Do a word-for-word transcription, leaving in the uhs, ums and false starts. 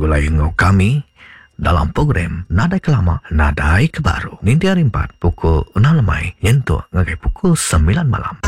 Gulai ngau kami dalam program Nadai Kelama, Nadai Kebaru. Ninti hari empat pukul enam lemai, yentu ngagai pukul sembilan malam.